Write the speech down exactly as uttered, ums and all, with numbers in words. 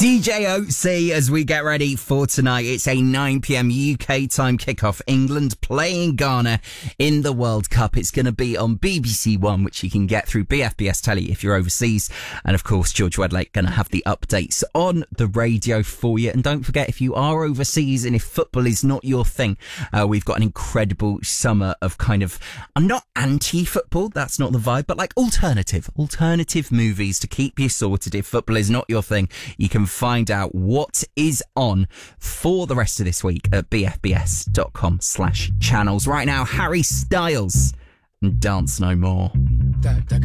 D J O C as we get ready for tonight. It's a nine p.m. U K time kickoff. England playing Ghana in the World Cup. It's going to be on B B C One, which you can get through B F B S Telly if you're overseas. And of course, George Wedlake going to have the updates on the radio for you. And don't forget, if you are overseas and if football is not your thing, uh, we've got an incredible summer of kind of, I'm not anti-football, that's not the vibe, but like alternative, alternative movies to keep you sorted if football is not your thing. You can find out what is on for the rest of this week at bfbs.com slash channels. Right now, Harry Styles and Dance No More. Da, da,